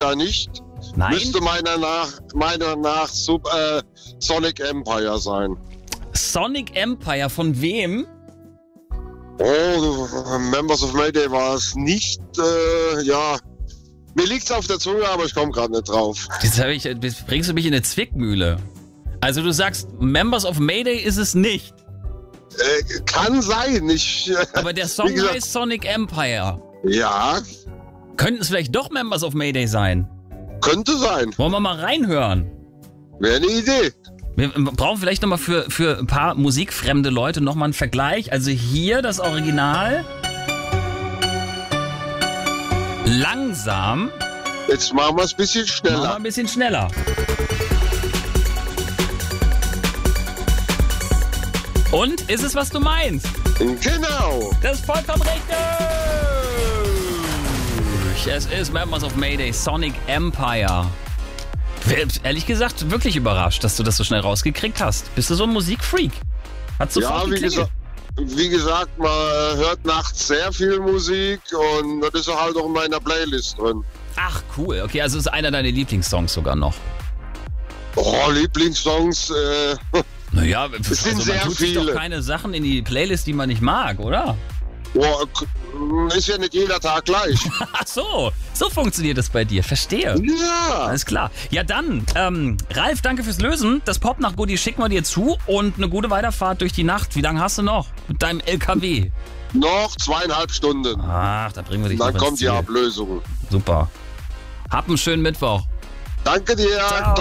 Empire nicht. Nein? Müsste meiner Meinung nach Sonic Empire sein. Sonic Empire, von wem? Oh, Members of Mayday war es nicht. Ja, mir liegt's auf der Zunge, aber ich komme gerade nicht drauf. Jetzt bringst du mich in eine Zwickmühle. Also du sagst, Members of Mayday ist es nicht. Kann sein. Aber der Song heißt Sonic Empire. Ja, Könnten es vielleicht doch Members of Mayday sein? könnte sein. Wollen wir mal reinhören? Wäre eine Idee. Wir brauchen vielleicht nochmal für ein paar musikfremde Leute nochmal einen Vergleich. Also hier das Original. Langsam. Jetzt machen wir es ein bisschen Machen wir schneller. ein bisschen schneller. Und ist es, was du meinst? Genau. Das ist vollkommen richtig. Es ist Members of Mayday, Sonic Empire. Ehrlich gesagt, wirklich überrascht, dass du das so schnell rausgekriegt hast. Bist du so ein Musikfreak? Hat sofort Ja, geklingelt. wie gesagt, man hört nachts sehr viel Musik und das ist halt auch in meiner Playlist drin. Ach, cool. Okay, also ist einer deiner Lieblingssongs sogar noch. Oh, Lieblingssongs, Naja, es sind sehr man tut sich doch viele. keine Sachen in die Playlist, die man nicht mag, oder? Boah, ist ja nicht jeder Tag gleich. Ach so funktioniert das bei dir. Verstehe. Ja, Alles klar. Ja dann, Ralf, danke fürs Lösen. Das Pop nach Goodie schicken wir dir zu und eine gute Weiterfahrt durch die Nacht. Wie lange hast du noch mit deinem LKW? noch 2,5 Stunden. Ach, da bringen wir dich Dann noch ins kommt die Ziel. Ablösung. Super. Hab einen schönen Mittwoch. Danke dir. Ciao.